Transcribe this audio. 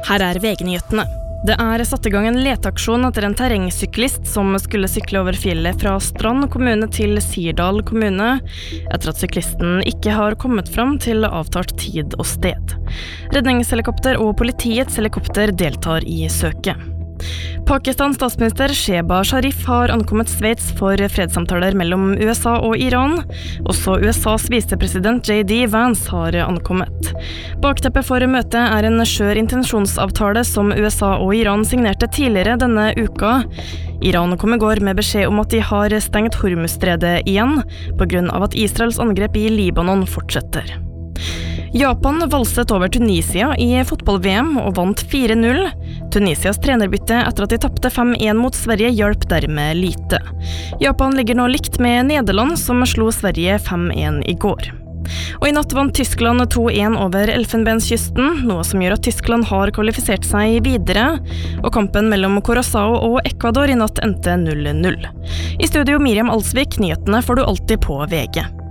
Her VG-nyhetene. Det satt I gang en leteaksjon etter en terrengsyklist som skulle sykle over fjellet fra Strand kommune til Sirdal kommune, etter at syklisten ikke har kommet fram til avtalt tid og sted. Redningshelikopter og politiets helikopter deltar I søket. Pakistans statsminister Shehbaz Sharif har ankommet Sveits for fredssamtaler mellom USA og Iran. Også USAs visepresident J.D. Vance har ankommet. Bakteppet for møtet en skjør intensjonsavtale som USA og Iran signerte tidligere denne uka. Iran kom I går med beskjed om at de har stengt Hormuzstredet igjen, på grunn av at Israels angrep I Libanon fortsetter. Japan valset over Tunisia I fotball-VM og vant 4-0. Tunisias trenerbytte etter at de tappte 5-1 mot Sverige hjalp dermed lite. Japan ligger nå likt med Nederland, som slo Sverige 5-1 I går. Og I natt vant Tyskland 2-1 over Elfenbenskysten, noe som gjør at Tyskland har kvalifisert seg videre, og kampen mellom Curaçao og Ecuador I natt endte 0-0. I studio Miriam Alsvik, nyhetene får du alltid på VG.